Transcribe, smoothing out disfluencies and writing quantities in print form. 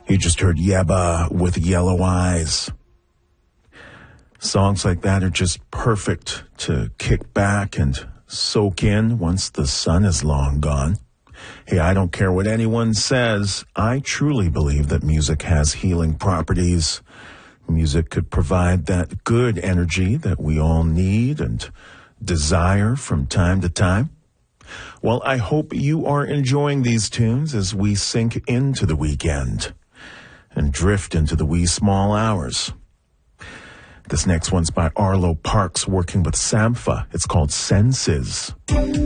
You just heard Yebba with Yellow Eyes. Songs like that are just perfect to kick back and soak in once the sun is long gone. Hey, I don't care what anyone says. I truly believe that music has healing properties. Music could provide that good energy that we all need and desire from time to time. Well, I hope you are enjoying these tunes as we sink into the weekend and drift into the wee small hours. This next one's by Arlo Parks working with Sampha. It's called Senses.